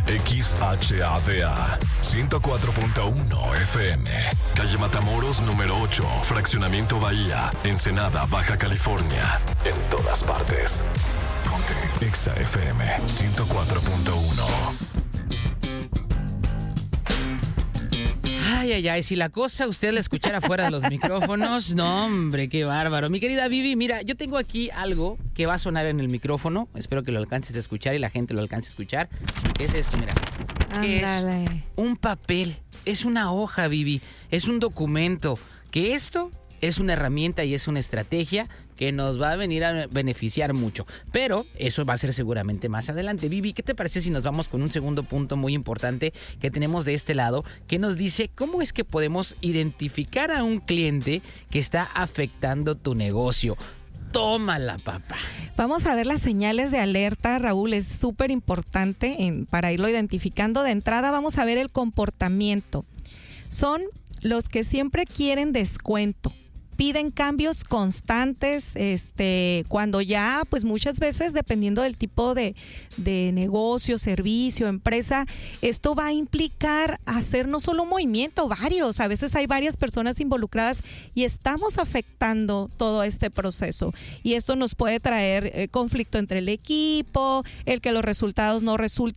XHADA 104.1 FM, calle Matamoros número 8, Fraccionamiento Bahía, Ensenada, Baja California. En todas partes. Ponte Exa FM 104.1. Ay, si la cosa usted la escuchara fuera de los micrófonos, no, hombre, qué bárbaro. Mi querida Vivi, mira, yo tengo aquí algo que va a sonar en el micrófono. Espero que lo alcances a escuchar y la gente lo alcance a escuchar. ¿Qué es esto? Mira. ¿Qué es? Un papel. Es una hoja, Vivi. Es un documento. Que esto es una herramienta y es una estrategia que nos va a venir a beneficiar mucho. Pero eso va a ser seguramente más adelante. Vivi, ¿qué te parece si nos vamos con un segundo punto muy importante que tenemos de este lado, que nos dice cómo es que podemos identificar a un cliente que está afectando tu negocio? Tómala, papá. Vamos a ver las señales de alerta, Raúl, es súper importante para irlo identificando. De entrada vamos a ver el comportamiento. Son los que siempre quieren descuento. Piden cambios constantes, cuando ya, pues muchas veces, dependiendo del tipo de negocio, servicio, empresa, esto va a implicar hacer no solo un movimiento, varios. A veces hay varias personas involucradas y estamos afectando todo este proceso. Y esto nos puede traer conflicto entre el equipo, el que los resultados no resulten